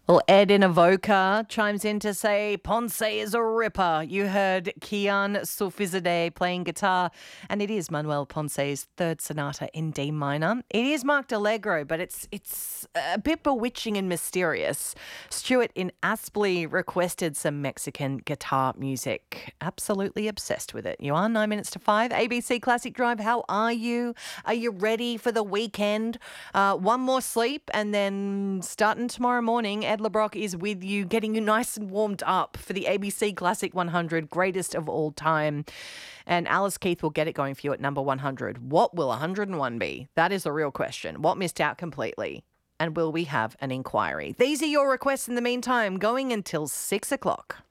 Well, Ed in Avoca chimes in to say Ponce is a ripper. You heard Kian Sulfizadeh playing guitar, and it is Manuel Ponce's third sonata in D minor. It is marked Allegro, but it's a bit bewitching and mysterious. Stuart in Aspley requested some Mexican guitar music. Absolutely obsessed with it. You are 9 minutes to 5. ABC Classic Drive, how are you? Are you ready for the weekend? One more sleep, and then starting tomorrow morning, Ed LeBrock is with you, getting you nice and warmed up for the ABC Classic 100, greatest of all time. And Alice Keith will get it going for you at number 100. What will 101 be? That is the real question. What missed out completely? And will we have an inquiry? These are your requests in the meantime, going until 6 o'clock.